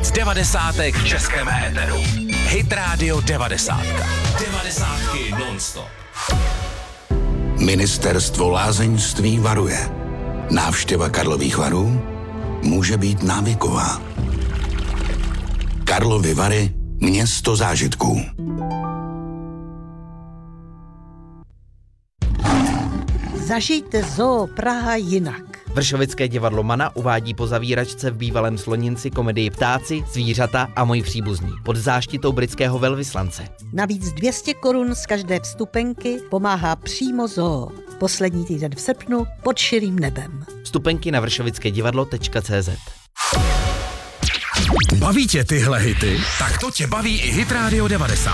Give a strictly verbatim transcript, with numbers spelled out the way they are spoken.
z devadesátek v českém éteru. Hit Radio devadesát. Devadesátky non-stop. Ministerstvo lázeňství varuje. Návštěva Karlových Varů může být návyková. Karlovy Vary, město zážitků. Zažijte Zoo Praha jinak. Vršovické divadlo Mana uvádí po zavíračce v bývalém Sloninci komedii Ptáci, zvířata a moji příbuzní pod záštitou britského velvyslance. Navíc dvě stě korun z každé vstupenky pomáhá přímo Zoo. Poslední týden v srpnu pod širým nebem. Vstupenky na vršovické divadlo tečka cé zet. Baví tě tyhle hity? Tak to tě baví i Hit Radio devadesát.